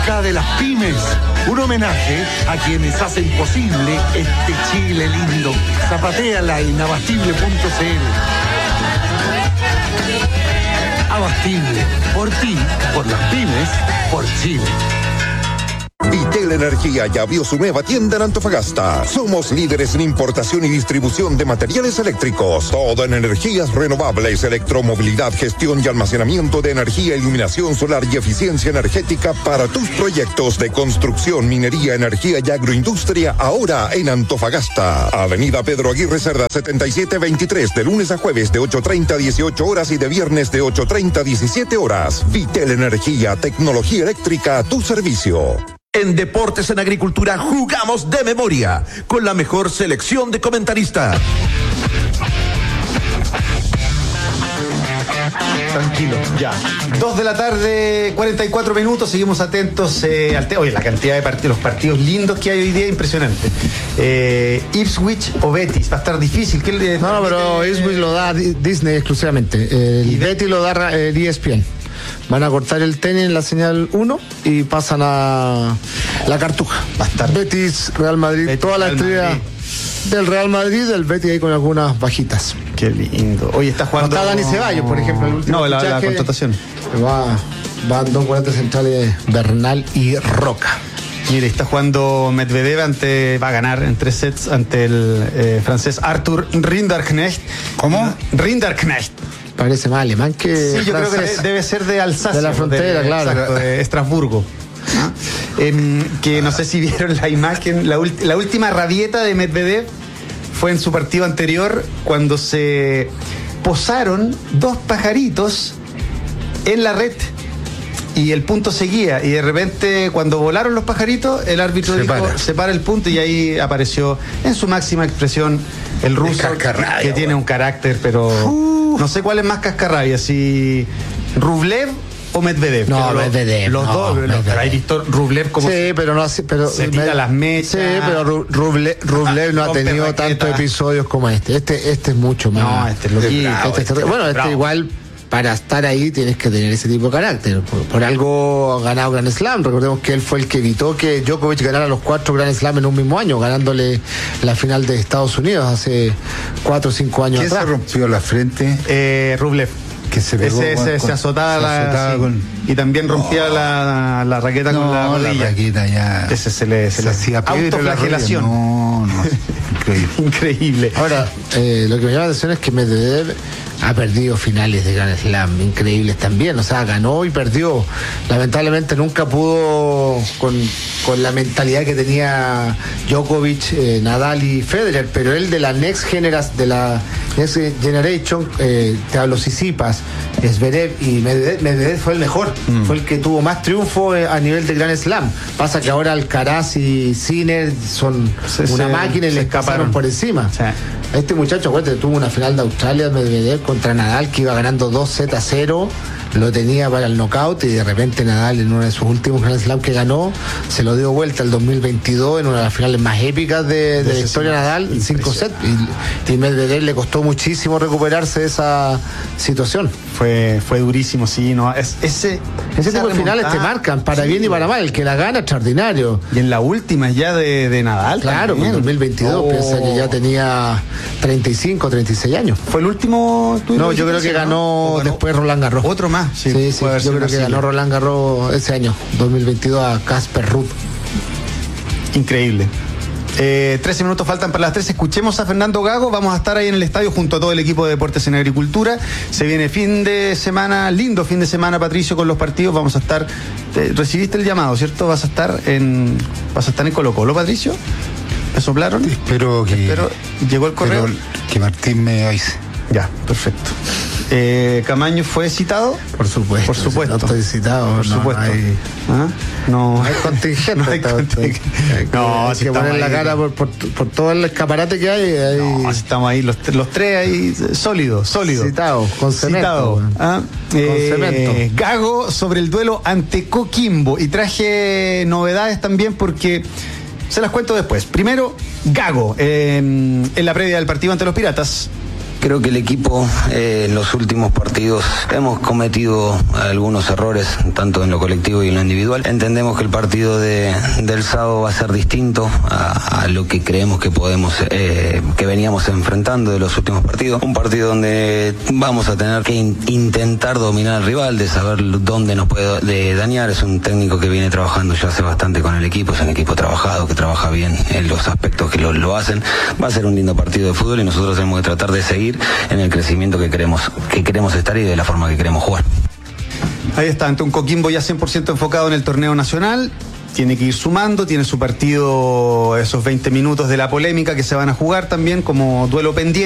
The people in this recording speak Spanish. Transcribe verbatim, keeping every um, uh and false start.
Banca de las Pymes. Un homenaje a quienes hacen posible este Chile lindo. Zapatéala en abastible punto c l. Abastible, por ti, por las pymes, por Chile. Vitel Energía ya abrió su nueva tienda en Antofagasta. Somos líderes en importación y distribución de materiales eléctricos. Todo en energías renovables, electromovilidad, gestión y almacenamiento de energía, iluminación solar y eficiencia energética para tus proyectos de construcción, minería, energía y agroindustria, ahora en Antofagasta. Avenida Pedro Aguirre Cerda setenta y siete veintitrés, de lunes a jueves de ocho treinta a dieciocho horas y de viernes de ocho treinta a diecisiete horas. Vitel Energía, tecnología eléctrica a tu servicio. En Deportes en Agricultura jugamos de memoria, con la mejor selección de comentaristas. Tranquilo, ya. Dos de la tarde, cuarenta y cuatro minutos, seguimos atentos eh, al tema. Oye, la cantidad de partidos, los partidos lindos que hay hoy día, impresionante. Eh, Ipswich o Betis, va a estar difícil. ¿Qué le, no, no, pero Ipswich lo da Disney exclusivamente. El Betis lo da el E S P N. Van a cortar el tenis en la señal uno y pasan a la Cartuja. Va a estar Betis, Real Madrid, Betis, toda la Real estrella Madrid. Del Real Madrid, del Betis ahí con algunas bajitas. Qué lindo. Hoy está jugando. No está Dani Ceballos, por ejemplo, el último. No, la, la contratación. Va, van dos volantes centrales, Bernal y Roca. Mire, está jugando Medvedev ante, va a ganar en tres sets ante el eh, francés Arthur Rinderknecht. ¿Cómo? Rinderknecht. Parece más alemán que sí, yo francés. creo que debe ser de Alsacia. De la frontera, de, claro. Exacto, de Estrasburgo. ¿Ah? Eh, que no sé si vieron la imagen, la, ulti, la última rabieta de Medvedev fue en su partido anterior cuando se posaron dos pajaritos en la red y el punto seguía y de repente cuando volaron los pajaritos el árbitro se dijo para. separa el punto y ahí apareció en su máxima expresión el ruso que bueno. tiene un carácter pero uh. no sé cuál es más cascarrabia, si Rublev o Medvedev. No, pero Medvedev. Los no, dos, Medvedev. Pero hay visto Rublev como sí, se, pero no pero se tira Med, las mechas. Sí, pero Rublev, Rublev no ha tenido raqueta. tantos episodios como este. Este este es mucho más. No, este es lo que este, este, este, Bueno, este igual para estar ahí tienes que tener ese tipo de carácter. Por, por algo ha ganado Grand Slam. Recordemos que él fue el que evitó que Djokovic ganara los cuatro Grand Slam en un mismo año, ganándole la final de Estados Unidos hace cuatro o cinco años ¿Quién atrás. ¿Quién se rompió la frente? Eh, Rublev. Que se pegó ese, ese, con, se azotaba, se la, azotaba sí, con... y también rompía oh. la, la raqueta no, con la rodilla. La raqueta ya. Ese se le, se se le hacía autoflagelación. No, no, increíble. Increíble. Ahora, eh, lo que me llama la atención es que Medvedev ha perdido finales de Grand Slam increíbles también, o sea, ganó y perdió. Lamentablemente nunca pudo con, con la mentalidad que tenía Djokovic, eh, Nadal y Federer, pero él de la Next Generation, de la Next Generation, eh, te hablo Tsitsipas, Zverev y Medvedev, Medvedev fue el mejor, mm. fue el que tuvo más triunfo a nivel de Grand Slam. Pasa que ahora Alcaraz y Sinner son se, una se, máquina y le escaparon por encima. Sí. Este muchacho, acuérdate, tuvo una final de Australia, Medvedev contra Nadal, que iba ganando dos sets a cero, lo tenía para el knockout y de repente Nadal en uno de sus últimos Grand Slam que ganó, se lo dio vuelta el dos mil veintidós en una de las finales más épicas de, de la historia de Nadal, en cinco sets, y, y Medvedev le costó muchísimo recuperarse de esa situación. Fue, fue durísimo, sí, no, es, ese, ese tipo de finales te marcan, para sí, bien y para mal, el que la gana extraordinario. Y en la última ya de, de Nadal. Claro, en dos mil veintidós, oh. piensa que ya tenía treinta y cinco, treinta y seis años. ¿Fue el último? No, yo creo que ganó, ganó después Roland Garros. Otro más. Sí, sí, sí yo creo que ganó Roland Garros ese año, dos mil veintidós, a Casper Ruud. Increíble. Eh, trece minutos faltan para las tres. Escuchemos a Fernando Gago. Vamos a estar ahí en el estadio junto a todo el equipo de Deportes en Agricultura. Se viene fin de semana, lindo fin de semana, Patricio, con los partidos. Vamos a estar. Eh, recibiste el llamado, ¿cierto? Vas a estar en. Vas a estar en Colo Colo, Patricio. ¿Me soplaron? Espero que. Espero, llegó el correo. Que Martín me avise. Ya, perfecto. Eh, ¿Camaño fue citado? Por supuesto. Por supuesto. No estoy citado. Por no, supuesto. No hay, ¿Ah? no, no hay contingente. No hay contingente. No, hay si que poner la cara por, por, por todo el escaparate que hay. hay... No, estamos ahí, los, los tres ahí, sólidos, sólidos. Citados, con cemento. Citado. ¿Ah? Con eh, cemento. Gago sobre el duelo ante Coquimbo. Y traje novedades también porque se las cuento después. Primero, Gago, eh, en la previa del partido ante los Piratas. Creo que el equipo eh, en los últimos partidos hemos cometido algunos errores, tanto en lo colectivo y en lo individual. Entendemos que el partido de, del sábado va a ser distinto a, a lo que creemos que podemos, eh, que veníamos enfrentando de los últimos partidos. Un partido donde vamos a tener que in, intentar dominar al rival, de saber dónde nos puede de dañar. Es un técnico que viene trabajando ya hace bastante con el equipo, es un equipo trabajado, que trabaja bien en los aspectos que lo, lo hacen. Va a ser un lindo partido de fútbol y nosotros tenemos que tratar de seguir en el crecimiento que queremos, que queremos estar y de la forma que queremos jugar. Ahí está, ante un Coquimbo ya cien por ciento enfocado en el torneo nacional. Tiene que ir sumando, tiene su partido, esos veinte minutos de la polémica que se van a jugar también como duelo pendiente.